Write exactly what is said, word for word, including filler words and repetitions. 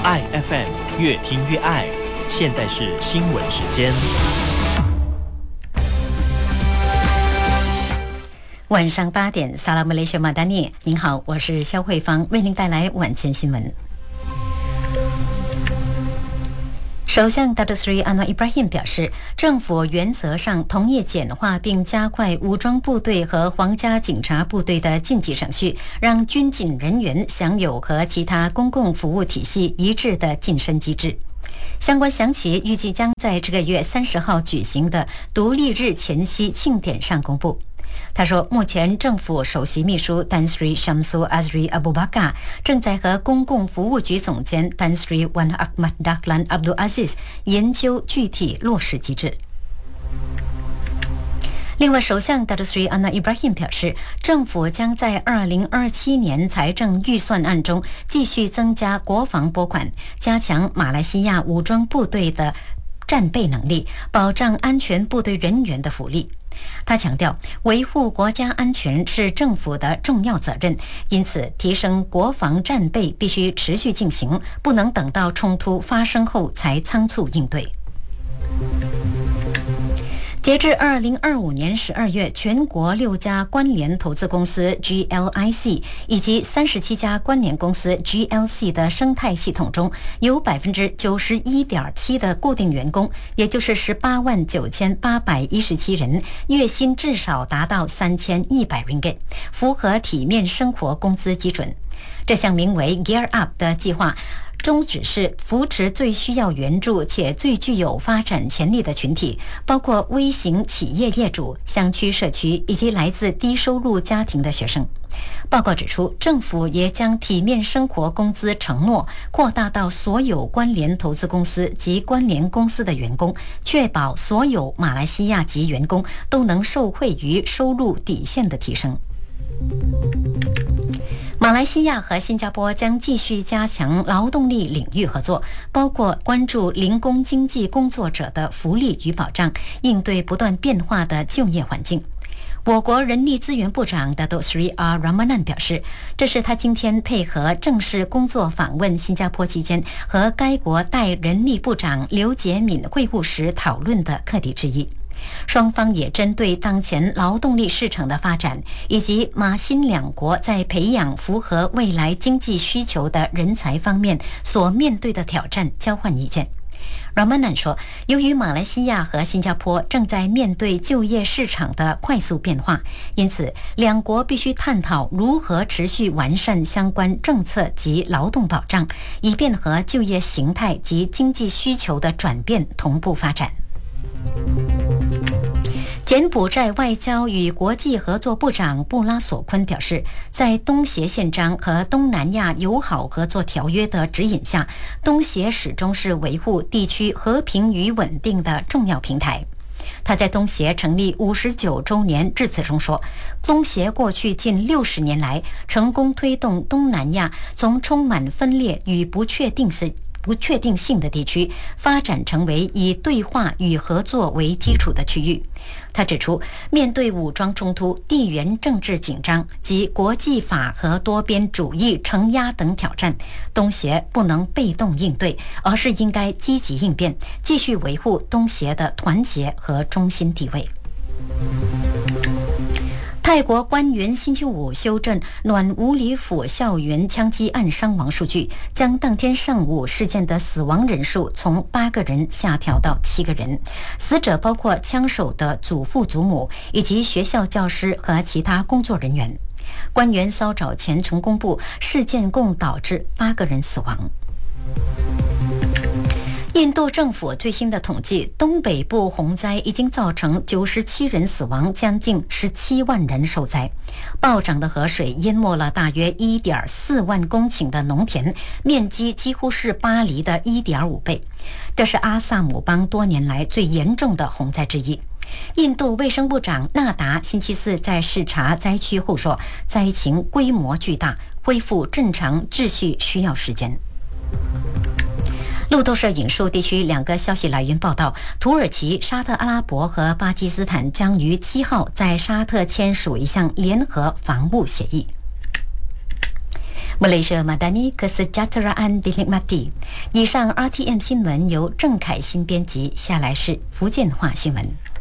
爱 F M， 越听越爱。现在是新闻时间。 晚上八点，萨拉姆雷雪马丹尼，您好，我是肖慧芳，为您带来晚间新闻。首相 Datuk Seri Anwar Ibrahim 表示，政府原则上同意简化并加快武装部队和皇家警察部队的晋级程序，让军警人员享有和其他公共服务体系一致的晋升机制。相关详情预计将在这个月三十号举行的独立日前夕庆典上公布。他说，目前政府首席秘书 Tan Sri Syamsul Azri Abu Bakar 正在和公共服务局总监 Tan Sri Wan Ahmad Dahlan Abdul Aziz 研究具体落实机制。另外，首相 Datuk Seri Anwar Ibrahim 表示，政府将在二零二七年财政预算案中继续增加国防拨款，加强马来西亚武装部队的战备能力，保障安全部队人员的福利。他强调，维护国家安全是政府的重要责任，因此提升国防战备必须持续进行，不能等到冲突发生后才仓促应对。截至二零二五年十二月，全国六家关联投资公司 G L I C 以及三十七家关联公司 G L C 的生态系统中，有 百分之九十一点七 的固定员工，也就是十八万九千八百一十七人，月薪至少达到三千一百 ringgit， 符合体面生活工资基准。这项名为 Gear Up 的计划宗旨是扶持最需要援助且最具有发展潜力的群体，包括微型企业业主、乡区社区以及来自低收入家庭的学生。报告指出，政府也将体面生活工资承诺扩大到所有关联投资公司及关联公司的员工，确保所有马来西亚籍员工都能受惠于收入底线的提升。马来西亚和新加坡将继续加强劳动力领域合作，包括关注零工经济工作者的福利与保障，应对不断变化的就业环境。我国人力资源部长 Datuk Seri R Ramanan 表示，这是他今天配合正式工作访问新加坡期间和该国代人力部长刘洁敏会晤时讨论的课题之一。双方也针对当前劳动力市场的发展，以及马新两国在培养符合未来经济需求的人才方面所面对的挑战交换意见。Ramanan 说，由于马来西亚和新加坡正在面对就业市场的快速变化，因此两国必须探讨如何持续完善相关政策及劳动保障，以便和就业形态及经济需求的转变同步发展。柬埔寨外交与国际合作部长布拉索昆表示，在东协宪章和东南亚友好合作条约的指引下，东协始终是维护地区和平与稳定的重要平台。他在东协成立五十九周年致辞中说，东协过去近六十年来成功推动东南亚从充满分裂与不确定性不确定性的地区发展成为以对话与合作为基础的区域。他指出，面对武装冲突、地缘政治紧张及国际法和多边主义承压等挑战，东协不能被动应对，而是应该积极应变，继续维护东协的团结和中心地位。泰国官员星期五修正暖武里府校园枪击案伤亡数据，将当天上午事件的死亡人数从八个人下调到七个人。死者包括枪手的祖父祖母以及学校教师和其他工作人员。官员稍早前曾公布，事件共导致八个人死亡。印度政府最新的统计，东北部洪灾已经造成九十七人死亡，将近十七万人受灾。暴涨的河水淹没了大约 一点四万公顷的农田，面积几乎是巴黎的 一点五倍。这是阿萨姆邦多年来最严重的洪灾之一。印度卫生部长纳达星期四在视察灾区后说，灾情规模巨大，恢复正常秩序需要时间。路透社引述地区两个消息来源报道，土耳其、沙特阿拉伯和巴基斯坦将于七号在沙特签署一项联合防务协议。 Malaysia Madani Kesejahteraan Dinikmati。以上 R T M 新闻由郑凯欣编辑，下来是福建话新闻。